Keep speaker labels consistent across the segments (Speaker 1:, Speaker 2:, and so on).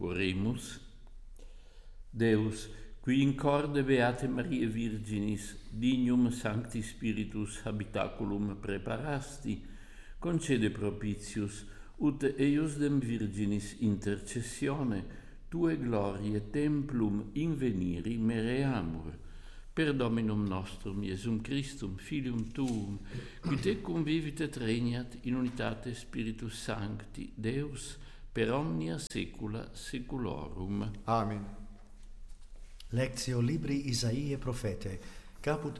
Speaker 1: Oremus. Deus, qui in corde beate Mariae Virginis, dignum Sancti Spiritus habitaculum preparasti, concede propitius, ut eius dem Virginis intercessione, tue glorie templum inveniri mereamur. Per Dominum nostrum, Iesum Christum, Filium Tuum, qui tecum vivit et regnat in unitate Spiritus Sancti, Deus, per omnia saecula saeculorum.
Speaker 2: Amen.
Speaker 3: Lectio Libri Isaiae Prophete, caput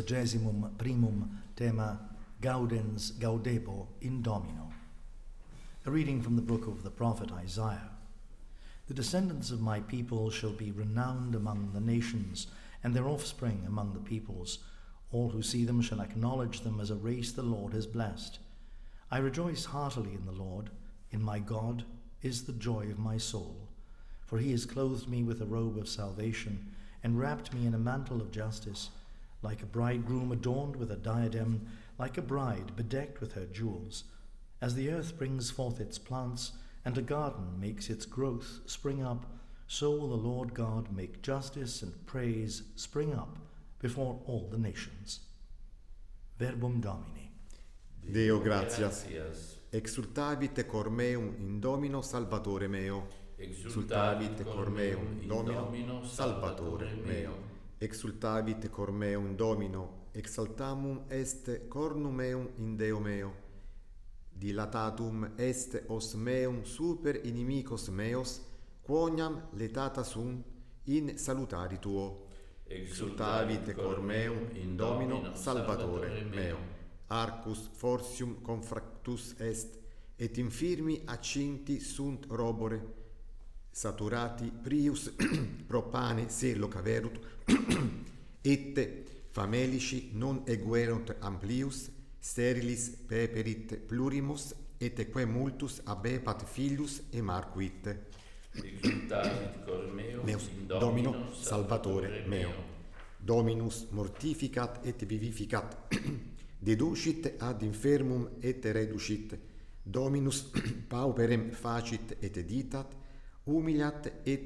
Speaker 3: 61 tema Gaudens Gaudebo in Domino. A reading from the book of the prophet Isaiah. The descendants of my people shall be renowned among the nations, and their offspring among the peoples. All who see them shall acknowledge them as a race the Lord has blessed. I rejoice heartily in the Lord. In my God is the joy of my soul. For he has clothed me with a robe of salvation, and wrapped me in a mantle of justice, like a bridegroom adorned with a diadem, like a bride bedecked with her jewels. As the earth brings forth its plants, and a garden makes its growth spring up, so will the Lord God make justice and praise spring up before all the nations. Verbum Domini.
Speaker 2: Deo gratias. Exultavit cor meum in Domino Salvatore meo. Exultavit cor meum in Domino Salvatore meo. Exultavit cor meum in Domino, exaltamum est cornum meum in Deo meo. Dilatatum est os meum super inimicos meos, quoniam letata sunt in salutari tuo. Exultavit cor meum in Domino Salvatore meo. Arcus fortium confractus est, et infirmi accinti sunt robore, saturati prius propane se locaverut, ette famelici non eguerunt amplius, sterilis peperit plurimus, et quae multus abepat filius e marcuit.
Speaker 1: Exultavit cor meum in
Speaker 2: Domino Salvatore meo. Dominus mortificat et vivificat, deducit ad infermum et reducit, Dominus pauperem facit et ditat, humiliat et